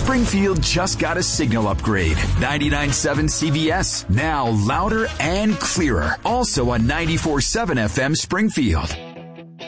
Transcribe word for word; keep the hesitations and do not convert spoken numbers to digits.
Springfield just got a signal upgrade. ninety-nine point seven C B S, now louder and clearer. Also on ninety-four point seven F M Springfield.